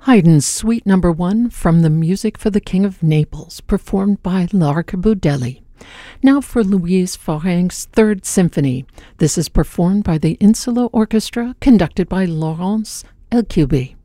Haydn's Suite Number 1 from the Music for the King of Naples, performed by L'Archibudelli. Now for Louise Farreng's Third Symphony. This is performed by the Insula Orchestra, conducted by Laurence Elkoubi.